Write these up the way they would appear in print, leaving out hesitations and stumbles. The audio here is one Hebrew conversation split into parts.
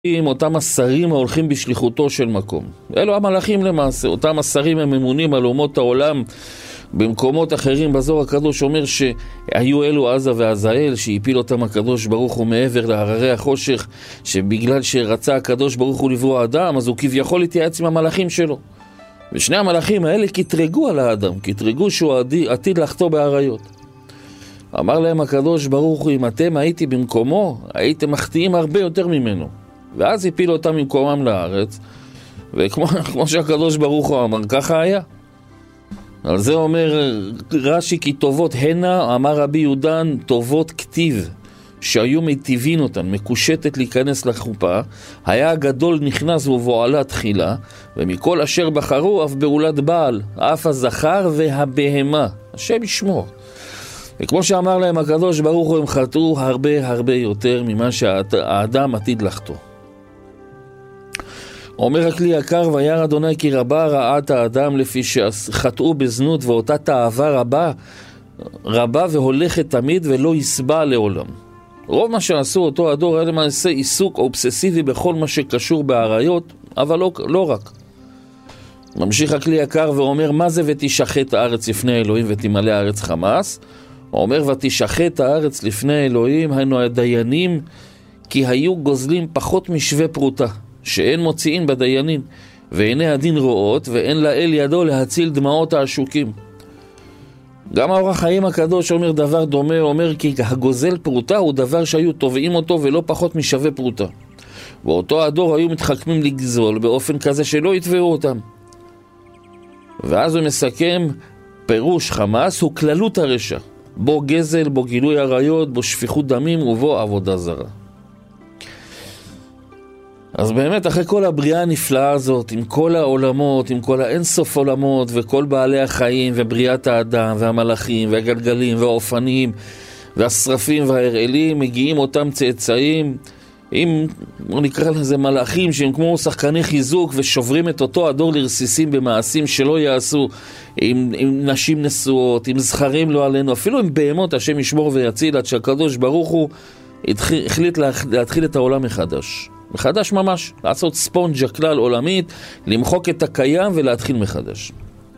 אותם השרים ההולכים בשליחותו של מקום. אלו המלאכים למעשה, אותם השרים הממונים על אומות העולם. במקומות אחרים בזוהר הקדוש אומר שהיו אלו עזה ועזאל, שהפיל אותם הקדוש ברוך הוא מעבר להררי החושך, שבגלל שרצה הקדוש ברוך הוא לברוא אדם, אז הוא כביכול התייעץ עם המלאכים שלו. ושני המלאכים האלה קטרגו על האדם, קטרגו שהוא עתיד לחטוא בעריות. אמר להם הקדוש ברוך הוא, אם אתם הייתי במקומו, הייתם מחטיאים הרבה יותר ממנו. ואז הפיל אותם ממקומם לארץ, וכמו שהקדוש ברוך הוא אמר, ככה היה. על זה אומר רש"י, כי טובות הנה, אמר רבי יהודן, טובות כתיב, שהיו מיטיבין אותן, מקושטת להיכנס לחופה, היה הגדול נכנס ובועלה תחילה, ומכל אשר בחרו אף בעולת בעל, אף הזכר והבהמה, השם ישמור. וכמו שאמר להם הקדוש ברוך הוא, הם חטאו הרבה יותר ממה שהאדם עתיד לחטוא. אומר הכלי יקר, וירא אדוני כי רבה רעת האדם לפי שחטאו בזנות, ואותה תאווה רבה והולכת תמיד ולא יסבע לעולם. רוב מה שעשו אותו הדור היה למעשה עיסוק אובססיבי בכל מה שקשור בעריות, אבל לא רק. ממשיך הכלי יקר ואומר, מה זה ותשחט הארץ לפני אלוהים ותמלא הארץ חמאס? הוא אומר, ותשחט הארץ לפני אלוהים, היינו הדיינים, כי היו גוזלים פחות משווה פרוטה, שאין מוציאים בדיינים, ועיני הדין רואות, ואין לאל ידו להציל דמעות העשוקים. גם האור החיים הקדוש אומר דבר דומה, אומר כי הגוזל פרוטה הוא דבר שהיו תובעים אותו ולא פחות משווה פרוטה. באותו הדור היו מתחכמים לגזול באופן כזה שלא יתבעו אותם. ואז הוא מסכם, פירוש חמאס הוא כללות הרשע, בו גזל, בו גילוי עריות, בו שפיכות דמים ובו עבודה זרה. אז באמת אחרי כל הבריאה הנפלאה הזאת, עם כל העולמות, עם כל האינסוף עולמות וכל בעלי החיים ובריאת האדם והמלאכים והגלגלים והאופנים והשרפים וההראלים, מגיעים אותם צאצאים עם, נקרא לזה מלאכים שהם כמו שחקני חיזוק ושוברים את אותו הדור לרסיסים במעשים שלא יעשו, עם נשים נשואות, עם זכרים לא עלינו, אפילו עם בהמות השם ישמור ויציל, עד שהקדוש ברוך הוא החליט להתחיל את העולם מחדש ממש, לעשות ספונג'ה כלל עולמית, למחוק את הקיים ולהתחיל מחדש.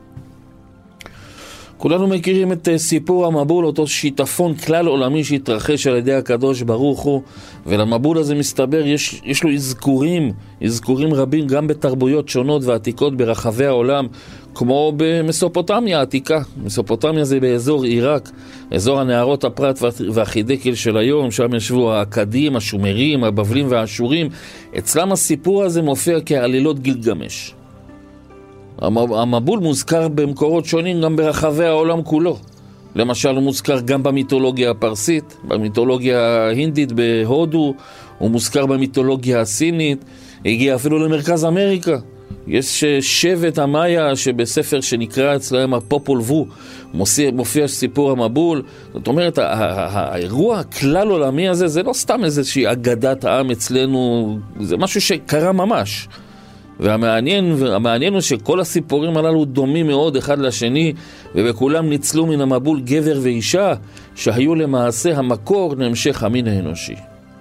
כולנו מכירים את סיפור המבול, אותו שיטפון כלל עולמי שהתרחש על ידי הקדוש ברוך הוא, ולמבול הזה מסתבר יש לו אזכורים רבים גם בתרבויות שונות ועתיקות ברחבי העולם, כמו במסופוטמיה העתיקה. מסופוטמיה זה באזור עיראק, אזור הנהרות הפרת והחידקל של היום, שם ישבו האכדים, השומרים, הבבלים והאשורים. אצלם הסיפור הזה מופיע כעלילות גילגמש. המבול מוזכר במקורות שונים גם ברחבי העולם כולו. למשל הוא מוזכר גם במיתולוגיה הפרסית, במיתולוגיה ההינדית בהודו, הוא מוזכר במיתולוגיה הסינית, הגיע אפילו למרכז אמריקה. יש שבט המאיה שבספר שנקרא אצלהם הפופול וו, מופיע סיפור המבול. זאת אומרת, האירוע הכלל עולמי הזה זה לא סתם איזושהי אגדת העם אצלנו, זה משהו שקרה ממש. והמעניין הוא שכל הסיפורים הללו דומים מאוד אחד לשני, ובכולם ניצלו מן המבול גבר ואישה שהיו למעשה המקור להמשך המין האנושי.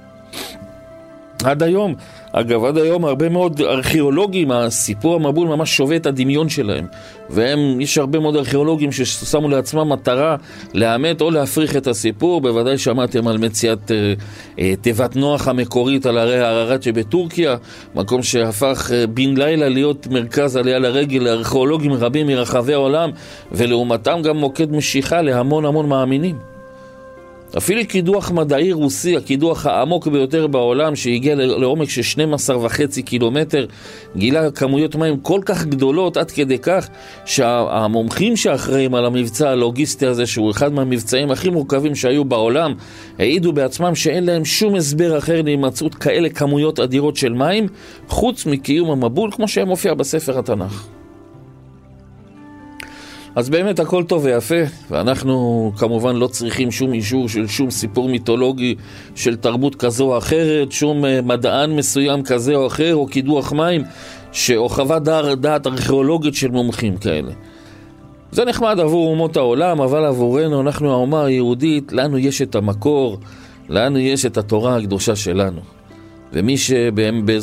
עד היום הרבה מאוד ארכיאולוגים, הסיפור המבול ממש שווה את הדמיון שלהם, יש הרבה מאוד ארכיאולוגים ששמו לעצמם מטרה לאמת או להפריך את הסיפור. בוודאי שמעתם על מציאת תיבת נוח המקורית על הרי הררת שבטורקיה, מקום שהפך בן לילה להיות מרכז עלייה לרגל לארכיאולוגים רבים מרחבי העולם, ולעומתם גם מוקד משיכה להמון מאמינים. אפילו קידוח מדעי רוסי, הקידוח העמוק ביותר בעולם, שהגיע לעומק של 12.5 קילומטר, גילה כמויות מים כל כך גדולות עד כדי כך שהמומחים שאחראים על המבצע הלוגיסטי הזה, שהוא אחד מהמבצעים הכי מורכבים שהיו בעולם, העידו בעצמם שאין להם שום הסבר אחר להימצאות כאלה כמויות אדירות של מים, חוץ מקיום המבול כמו שהיה מופיע בספר התנ"ך. אז באמת הכל טוב ויפה, ואנחנו כמובן לא צריכים שום אישור של שום סיפור מיתולוגי של תרבות כזו או אחרת, שום מדען מסוים כזה או אחר, או קידוח מים, או חוות דעת ארכיאולוגית של מומחים כאלה. זה נחמד עבור אומות העולם, אבל עבורנו, אנחנו האומה היהודית, לנו יש את המקור, לנו יש את התורה הקדושה שלנו. ומי שבאמת